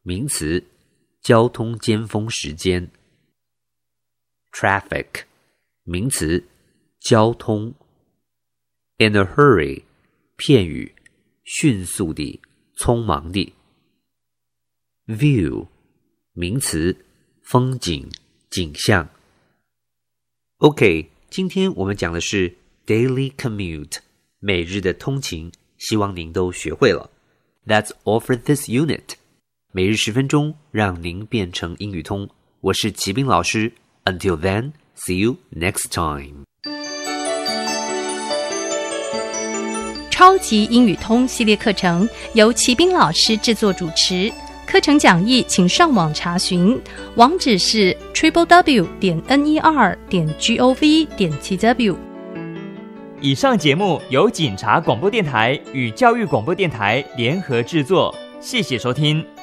名词，交通尖峰时间。Traffic， 名词，交通。In a hurry， 片语，迅速地，匆忙地。View， 名词，风景，景象。OK， 今天我们讲的是 Daily Commute， 每日的通勤，希望您都学会了。That's all for this unit。每日10分钟，让您变成英语通。我是齐斌老师。Until then, see you next time. 超级英语通系列课程由齐斌老师制作主持，课程讲义请上网查询，网址是 www.ner.gov.tw。 以上节目由警察广播电台与教育广播电台联合制作，谢谢收听。